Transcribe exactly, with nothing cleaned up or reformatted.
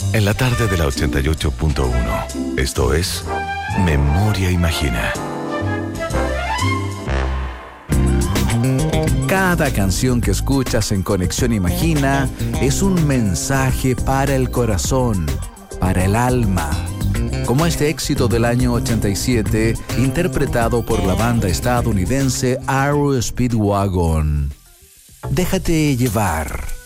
En la tarde de la ochenta y ocho punto uno. Esto es Memoria Imagina. Cada canción que escuchas en Conexión Imagina es un mensaje para el corazón, para el alma. Como este éxito del año ochenta y siete, interpretado por la banda estadounidense Aero Speedwagon. Déjate llevar.